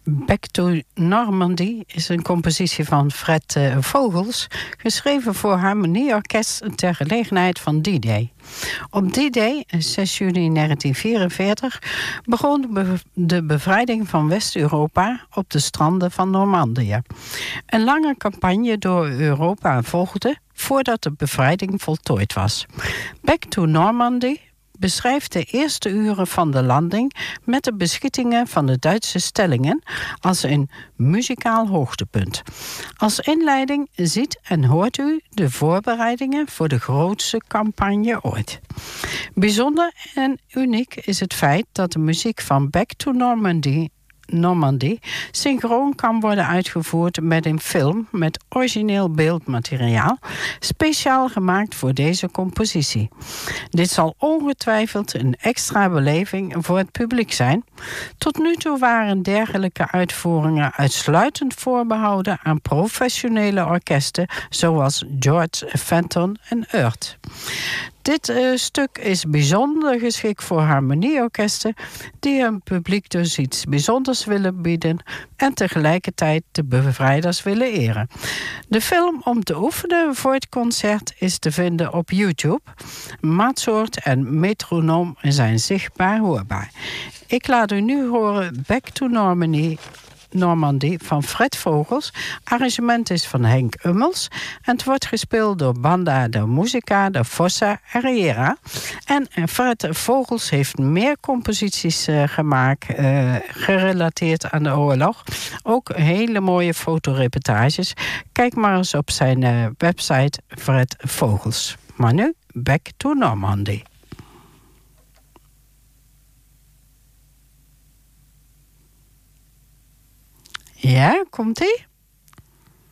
Back to Normandy is een compositie van Fred Vogels, geschreven voor harmonieorkest ter gelegenheid van D-Day. Op D-Day, 6 juni 1944, begon de bevrijding van West-Europa op de stranden van Normandië. Een lange campagne door Europa volgde voordat de bevrijding voltooid was. Back to Normandy beschrijft de eerste uren van de landing met de beschietingen van de Duitse stellingen als een muzikaal hoogtepunt. Als inleiding ziet en hoort u de voorbereidingen voor de grootste campagne ooit. Bijzonder en uniek is het feit dat de muziek van Back to Normandy synchroon kan worden uitgevoerd met een film met origineel beeldmateriaal, speciaal gemaakt voor deze compositie. Dit zal ongetwijfeld een extra beleving voor het publiek zijn. Tot nu toe waren dergelijke uitvoeringen uitsluitend voorbehouden aan professionele orkesten zoals George Fenton en Earth. Dit stuk is bijzonder geschikt voor harmonieorkesten die hun publiek dus iets bijzonders willen bieden en tegelijkertijd de bevrijders willen eren. De film om te oefenen voor het concert is te vinden op YouTube. Maatsoort en metronoom zijn zichtbaar hoorbaar. Ik laat u nu horen Back to Normandy van Fred Vogels. Arrangement is van Henk Ummels. En het wordt gespeeld door Banda de Musica de Fossa Riera. En Fred Vogels heeft meer composities gemaakt gerelateerd aan de oorlog. Ook hele mooie fotoreportages. Kijk maar eens op zijn website Fred Vogels. Maar nu, Back to Normandy. Ja, komt-ie?